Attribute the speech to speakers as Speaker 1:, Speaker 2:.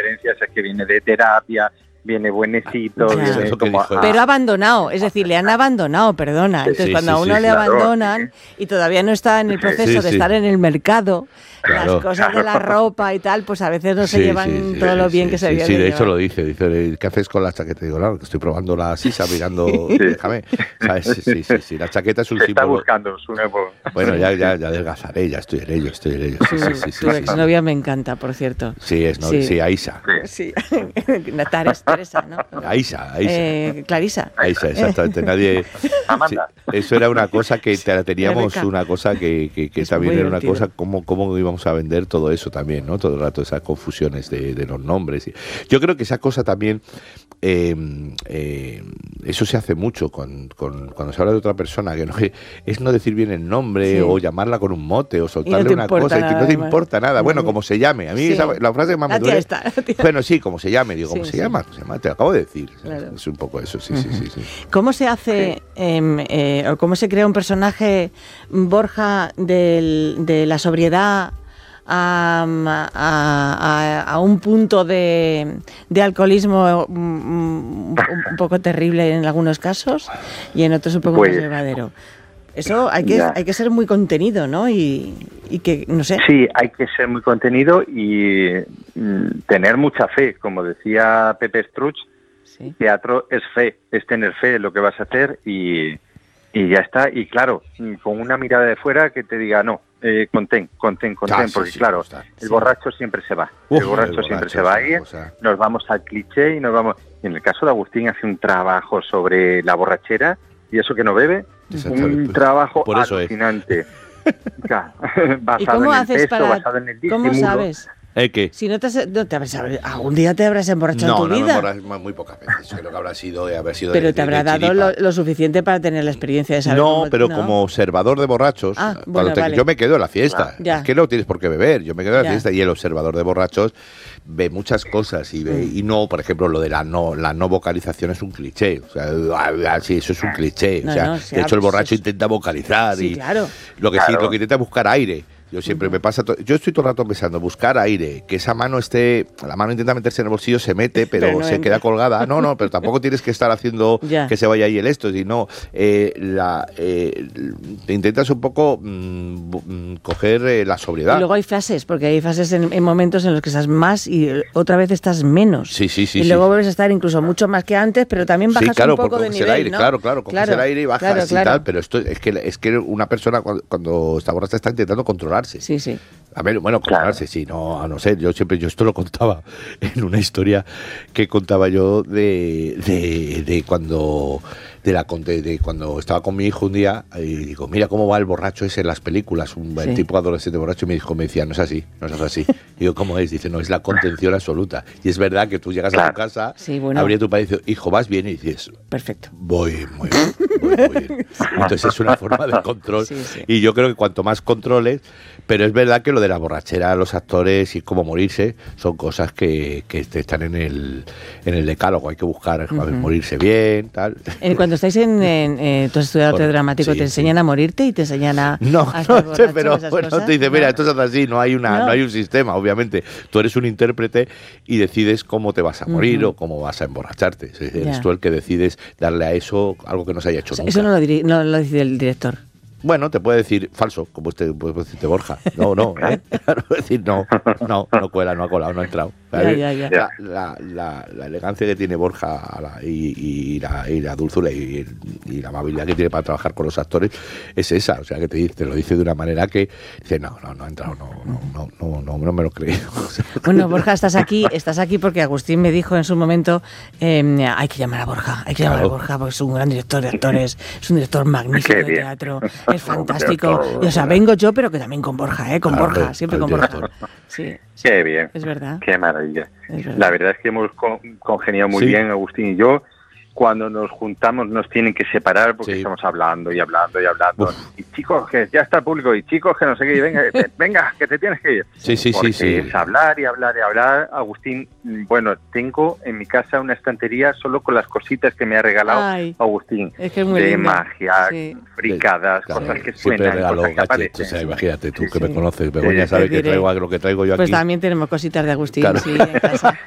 Speaker 1: conferencias es que viene de terapia, viene buenecito, viene como...
Speaker 2: Pero abandonado, es decir, le han abandonado, perdona. Entonces, cuando a uno le abandonan y todavía no está en el proceso de estar en el mercado, las cosas de la ropa y tal, pues a veces no se llevan todo lo bien que se debe
Speaker 3: de hecho lo dice, ¿qué haces con la chaqueta? Digo, claro, que estoy probando la sisa, mirando, déjame. ¿Sabes? Sí, la chaqueta es un símbolo.
Speaker 1: Está buscando su nuevo...
Speaker 3: Bueno, ya adelgazaré, ya estoy en ello.
Speaker 2: Tu exnovia me encanta, por cierto.
Speaker 3: Sí, Aisa.
Speaker 2: Sí, Teresa, ¿no?
Speaker 3: Aisa.
Speaker 2: Clarisa.
Speaker 3: Aisa, exactamente. Nadie...
Speaker 1: Amanda.
Speaker 3: Eso era una cosa que teníamos, una cosa que también era una cosa, cómo íbamos a vender todo eso también, ¿no? Todo el rato esas confusiones de los nombres. Yo creo que esa cosa también, eso se hace mucho cuando se habla de otra persona, que es no decir bien el nombre o llamarla con un mote o soltarle una cosa y que no te importa nada. Bueno, como se llame. A mí la frase que más me duele... Bueno, sí, como se llame. Digo, ¿cómo se llama? Te lo acabo de decir. Claro. Es un poco eso, sí.
Speaker 2: ¿Cómo se hace o cómo se crea un personaje, Borja, de la sobriedad a un punto de alcoholismo un poco terrible en algunos casos y en otros un poco más llevadero? Eso hay que ser muy contenido, ¿no? Y que, no sé.
Speaker 1: Sí, hay que ser muy contenido y tener mucha fe. Como decía Pepe Struch, teatro es fe, es tener fe en lo que vas a hacer y ya está. Y claro, con una mirada de fuera que te diga, no, contén, porque claro, el borracho siempre se va. El borracho siempre se va a ir, nos vamos al cliché y nos vamos... Y en el caso de Agustín hace un trabajo sobre la borrachera y eso que no bebe, un trabajo alucinante. Basado en el peso, basado en el discímulo.
Speaker 2: ¿Cómo sabes?
Speaker 3: ¿Qué?
Speaker 2: Si no algún día te habrás emborrachado en tu vida.
Speaker 3: No, muy pocas veces. Creo que habrá sido
Speaker 2: Pero te habrá dado lo suficiente para tener la experiencia de saber.
Speaker 3: Como observador de borrachos, yo me quedo en la fiesta. Es que no tienes por qué beber. Yo me quedo en la fiesta y el observador de borrachos ve muchas cosas y no, por ejemplo, lo de la no vocalización es un cliché. O sea, eso es un cliché. De hecho, el borracho intenta vocalizar y lo que intenta es buscar aire. Yo siempre me pasa, yo estoy todo el rato pensando, buscar aire, que esa mano la mano intenta meterse en el bolsillo, se mete, pero se queda colgada. No, pero tampoco tienes que estar haciendo que se vaya ahí el esto, sino intentas un poco coger la sobriedad.
Speaker 2: Y luego hay fases, porque hay fases en momentos en los que estás más y otra vez estás menos.
Speaker 3: Sí.
Speaker 2: Y luego vuelves a estar incluso mucho más que antes, pero también bajas un poco de nivel,
Speaker 3: aire,
Speaker 2: ¿no?
Speaker 3: Claro, coges el aire y bajas y tal, pero esto es que una persona cuando está borracha está intentando controlar.
Speaker 2: Sí.
Speaker 3: A ver, bueno, controlarse, sí, a no ser, yo esto lo contaba en una historia que contaba yo de cuando estaba con mi hijo un día y digo, mira cómo va el borracho ese en las películas, el tipo adolescente borracho, y mi hijo me decía, no es así. Y digo, ¿cómo es? Dice, no, es la contención absoluta. Y es verdad que tú llegas a tu casa, abrías tu padre y dices, hijo, ¿vas bien? Y dices,
Speaker 2: perfecto.
Speaker 3: Voy muy bien. Entonces es una forma de control. Y yo creo que cuanto más controles, pero es verdad que lo de la borrachera, los actores y cómo morirse, son cosas que están en el decálogo. Hay que buscar morirse bien, tal.
Speaker 2: Cuando estáis tú has estudiado arte dramático, ¿te enseñan a morirte y te enseñan a
Speaker 3: sé, pero bueno, te dice, mira, esto es así, no hay un sistema, obviamente. Tú eres un intérprete y decides cómo te vas a morir o cómo vas a emborracharte. Eres tú el que decides darle a eso algo que no se haya hecho nunca.
Speaker 2: Eso no lo dice el director.
Speaker 3: Bueno, te puede decir falso, como puede decirte Borja. No, Claro, decir no cuela, no ha colado, no ha entrado. La elegancia que tiene Borja y la dulzura y la amabilidad que tiene para trabajar con los actores es esa. O sea, que te lo dice de una manera que dice, no ha entrado, no me lo creo.
Speaker 2: Bueno, Borja, estás aquí porque Agustín me dijo en su momento, hay que llamar a Borja, porque es un gran director de actores, es un director magnífico de teatro. Es fantástico. O sea, vengo yo, pero que también con Borja, Borja, siempre con Borja. Sí.
Speaker 1: Qué bien.
Speaker 2: Es verdad.
Speaker 1: Qué maravilla. La verdad es que hemos congeniado muy bien, Agustín y yo. Cuando nos juntamos nos tienen que separar porque estamos hablando y hablando. Y chicos, que ya está el público, y chicos, que no sé qué, venga, que te tienes que ir.
Speaker 3: Sí.
Speaker 1: Es hablar y hablar. Agustín, bueno, tengo en mi casa una estantería solo con las cositas que me ha regalado Agustín.
Speaker 2: Es que es muy
Speaker 1: de
Speaker 2: lindo.
Speaker 1: Magia, fricadas, cosas que suenan,
Speaker 3: regaló
Speaker 1: cosas que aparecen.
Speaker 3: O sea, imagínate tú que me conoces, Begoña sabe que traigo lo que traigo yo aquí.
Speaker 2: Pues también tenemos cositas de Agustín, en casa.